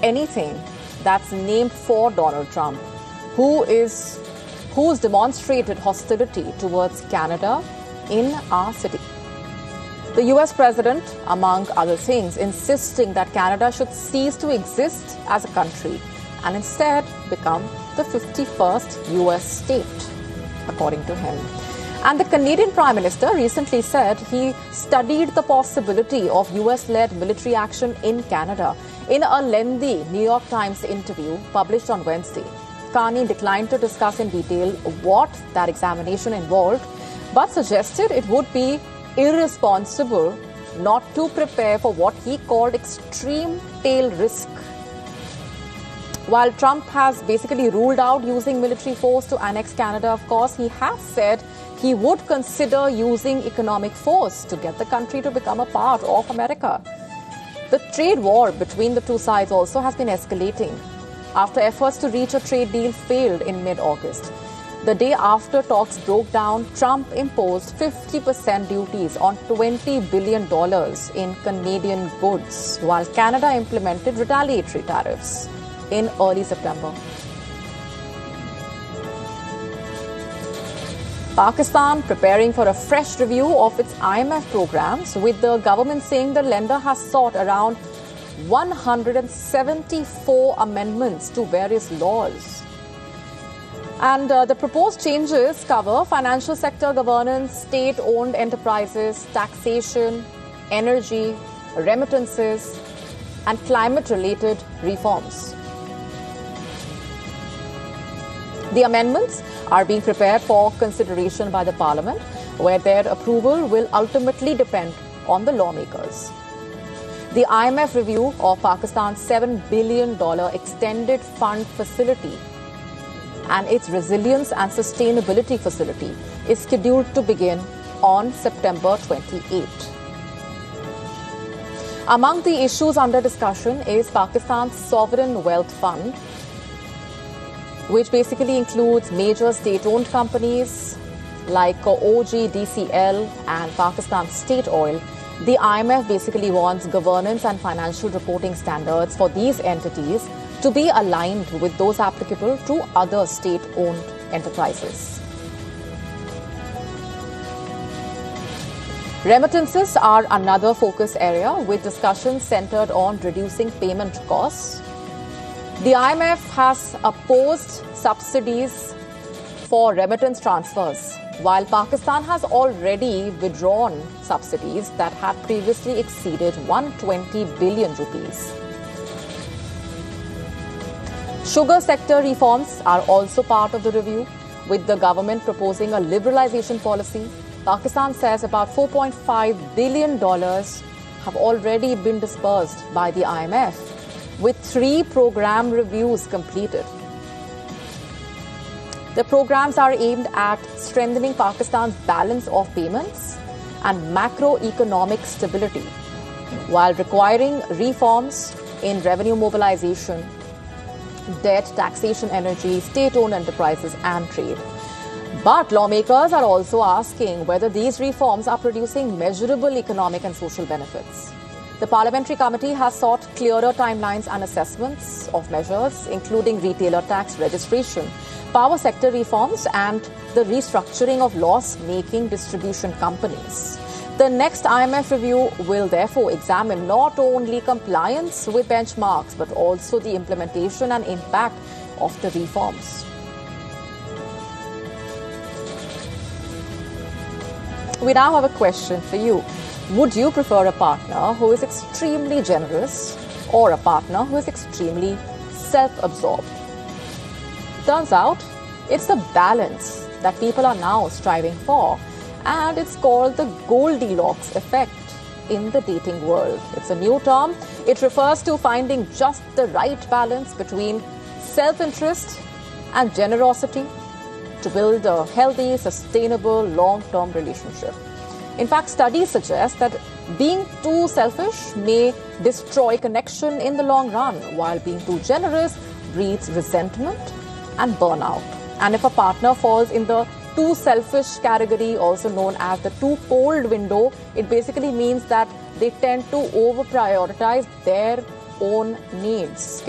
anything that's named for Donald Trump, who's demonstrated hostility towards Canada in our city. The US president, among other things, insisting that Canada should cease to exist as a country and instead become the 51st US state, according to him. And the Canadian Prime Minister recently said he studied the possibility of US-led military action in Canada. In a lengthy New York Times interview published on Wednesday, Carney declined to discuss in detail what that examination involved, but suggested it would be irresponsible not to prepare for what he called extreme tail risk. While Trump has basically ruled out using military force to annex Canada, of course, he has said he would consider using economic force to get the country to become a part of America. The trade war between the two sides also has been escalating after efforts to reach a trade deal failed in mid-August. The day after talks broke down, Trump imposed 50% duties on $20 billion in Canadian goods, while Canada implemented retaliatory tariffs in early September. Pakistan preparing for a fresh review of its IMF programs, with the government saying the lender has sought around 174 amendments to various laws. And the proposed changes cover financial sector governance, state-owned enterprises, taxation, energy, remittances, and climate-related reforms. The amendments are being prepared for consideration by the Parliament, where their approval will ultimately depend on the lawmakers. The IMF review of Pakistan's $7 billion extended fund facility and its resilience and sustainability facility is scheduled to begin on September 28. Among the issues under discussion is Pakistan's Sovereign Wealth Fund, which basically includes major state-owned companies like OGDCL and Pakistan State Oil. The IMF basically wants governance and financial reporting standards for these entities to be aligned with those applicable to other state-owned enterprises. Remittances are another focus area, with discussions centered on reducing payment costs. The IMF has opposed subsidies for remittance transfers, while Pakistan has already withdrawn subsidies that had previously exceeded 120 billion rupees. Sugar sector reforms are also part of the review, with the government proposing a liberalization policy. Pakistan says about $4.5 billion have already been disbursed by the IMF, with 3 program reviews completed. The programs are aimed at strengthening Pakistan's balance of payments and macroeconomic stability, while requiring reforms in revenue mobilization, debt, taxation, energy, state-owned enterprises, and trade. But lawmakers are also asking whether these reforms are producing measurable economic and social benefits. The Parliamentary Committee has sought clearer timelines and assessments of measures, including retailer tax registration, power sector reforms, and the restructuring of loss-making distribution companies. The next IMF review will therefore examine not only compliance with benchmarks, but also the implementation and impact of the reforms. We now have a question for you. Would you prefer a partner who is extremely generous or a partner who is extremely self-absorbed? Turns out it's a balance that people are now striving for, and it's called the Goldilocks effect in the dating world. It's a new term. It refers to finding just the right balance between self-interest and generosity to build a healthy, sustainable, long-term relationship. In fact, studies suggest that being too selfish may destroy connection in the long run, while being too generous breeds resentment and burnout. And if a partner falls in the too selfish category, also known as the too cold window, it basically means that they tend to over-prioritize their own needs.